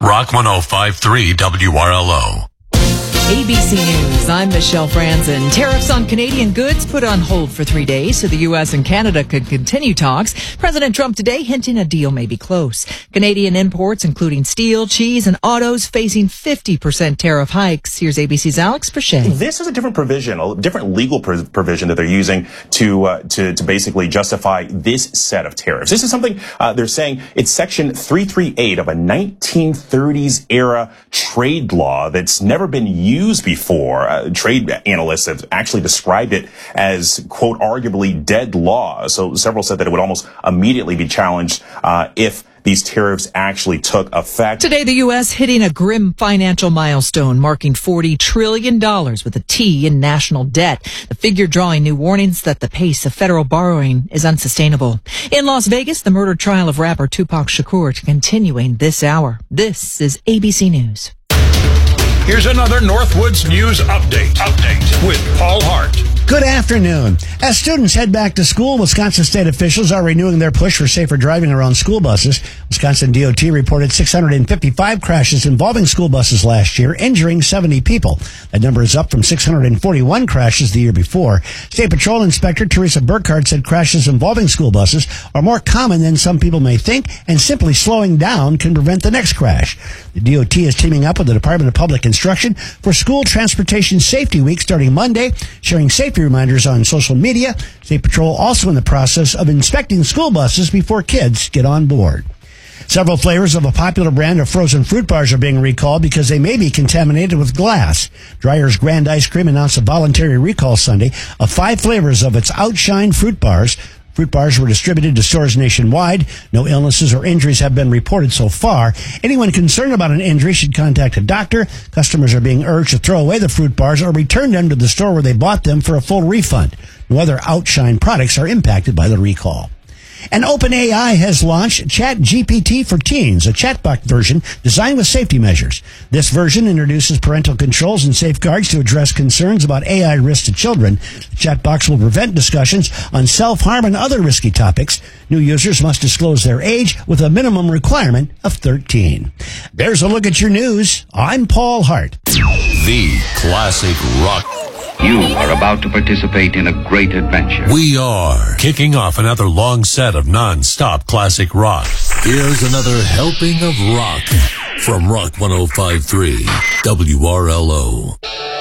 Rock 105.3 WRLO. ABC News, I'm Michelle Franzen. Tariffs on Canadian goods put on hold for 3 days so the U.S. and Canada could continue talks. President Trump today hinting a deal may be close. Canadian imports, including steel, cheese, and autos, facing 50% tariff hikes. Here's ABC's Alex Perchet. This is a different provision, a different legal provision that they're using to basically justify this set of tariffs. This is something they're saying it's Section 338 of a 1930s era trade law that's never been used before. Trade analysts have actually described it as, quote, arguably dead law. So several said that it would almost immediately be challenged if these tariffs actually took effect. Today, the U.S. hitting a grim financial milestone, marking $40 trillion with a T in national debt. The figure drawing new warnings that the pace of federal borrowing is unsustainable. In Las Vegas, the murder trial of rapper Tupac Shakur continuing this hour. This is ABC News. Here's another Northwoods News Update with Paul Hart. Good afternoon. As students head back to school, Wisconsin state officials are renewing their push for safer driving around school buses. Wisconsin DOT reported 655 crashes involving school buses last year, injuring 70 people. That number is up from 641 crashes the year before. State Patrol Inspector Teresa Burkhardt said crashes involving school buses are more common than some people may think, and simply slowing down can prevent the next crash. The DOT is teaming up with the Department of Public Instruction for School Transportation Safety Week starting Monday, sharing safety reminders on social media. State Patrol also in the process of inspecting school buses before kids get on board. Several flavors of a popular brand of frozen fruit bars are being recalled because they may be contaminated with glass. Dreyer's Grand Ice Cream announced a voluntary recall Sunday of 5 flavors of its Outshine fruit bars. Fruit bars were distributed to stores nationwide. No illnesses or injuries have been reported so far. Anyone concerned about an injury should contact a doctor. Customers are being urged to throw away the fruit bars or return them to the store where they bought them for a full refund. No other Outshine products are impacted by the recall. And OpenAI has launched ChatGPT for Teens, a chatbot version designed with safety measures. This version introduces parental controls and safeguards to address concerns about AI risks to children. The chatbox will prevent discussions on self-harm and other risky topics. New users must disclose their age with a minimum requirement of 13. There's a look at your news. I'm Paul Hart. The classic rock. You are about to participate in a great adventure. We are kicking off another long set of non-stop classic rock. Here's another helping of rock from Rock 105.3 WRLO.